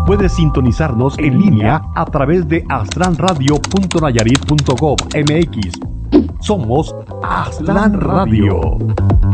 Puedes sintonizarnos en línea a través de aztlanradio.nayarit.gov.mx. Somos Aztlán Radio.